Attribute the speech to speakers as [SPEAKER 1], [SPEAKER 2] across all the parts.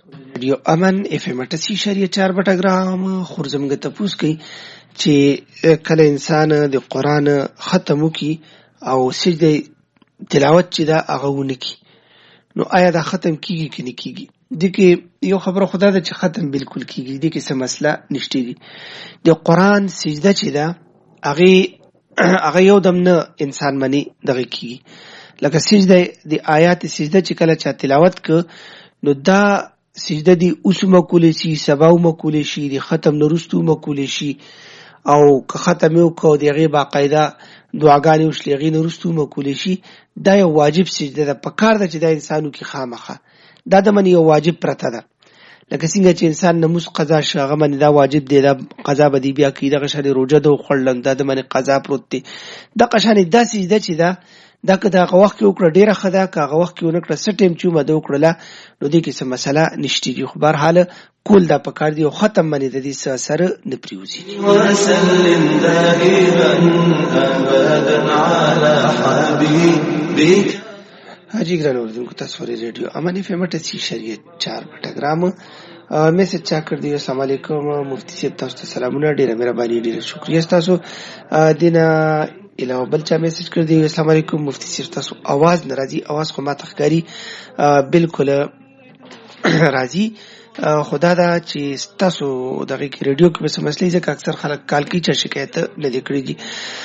[SPEAKER 1] ریډیو امن اف ام 88.4 بټګرام خورزمګه تپوس کوي چې کله انسان د قران ختم وکي او سجده تلاوت چې دا هغه ونکي نو آیا دا ختم کیږي کې نه کیږي دغه یو خبره خدا ده چې ختم بالکل کیږي دغه څه مسله نشته دي د قران سجده چې دا هغه یو دم نه انسان منی دغه کیږي لکه سجده د آیات سجده چې کله چا تلاوت ک نو دا سجده دی اوس مکول شي سبا مکول شي د ختم نورستو مکول شي او که ختم یو کو دغه باقاعده دعاګانې وشلېږي نورستو مکول شي دا یو واجب سجده ده په کار ده چې د انسانو کې خامخه دا د من یو واجب پرته ده لکه څنګه چې انسان نماز قضا شغه من دا واجب دی دا قضا بدی بیا کې دغه شری روزه ده خړلند دا د من قضا پروت دی د قشانې د سجده چې دا که دا وخت کې وکړه ډیره خدا که هغه وخت کې ونکړه سټیم چې مده وکړه نو دې کې څه مسله نشته دی خو بهر حال کول دا پکار دی او ختم باندې د دې اثر نه پریوزي وسلم دائما ابدا على حبيبك حاجی ګرانو دغه تاسو ریډیو امن اف ام 88.4 بټګرام میسج چا کړ دی السلام علیکم مفتی صاحب تاسو ته سلامونه ډیره مهرباني ډیره شکریا تاسو دینه علاوه بل چا میسج کړ دی السلام علیکم مفتی صاحب تاسو आवाज ناراضي आवाज خو ما تخکاری بالکل راضي خدا دا چې تاسو دغه ریډیو کې به مسلې ځکه اکثر خلک کال کی چا شکایت نه لیکړي دي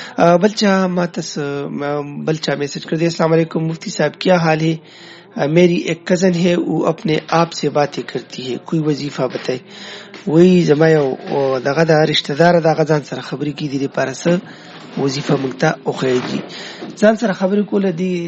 [SPEAKER 1] بل چا میسج کر دیا السلام علیکم مفتی صاحب کیا حال ہے میری ایک کزن ہے وہ اپنے آپ سے باتیں کرتی ہے کوئی وظیفہ بتائے وہی زمایا دغه دا رشتہ دار دغه ځان سره خبرې کی دي لپاره سره وظیفه مونږ ته او خیږي ځان سره خبرې کول دي